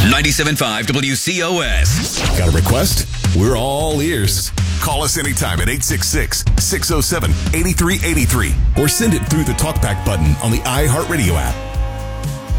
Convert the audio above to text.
97.5 WCOS. Got a request? We're all ears. Call us anytime at 866-607-8383 or send it through the TalkBack button on the iHeartRadio app.